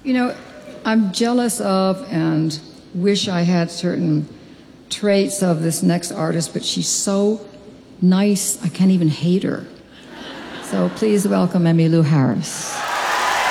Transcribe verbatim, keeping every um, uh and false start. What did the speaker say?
You know, I'm jealous of and wish I had certain traits of this next artist, but she's so nice, I can't even hate her. So please welcome Emmylou Harris.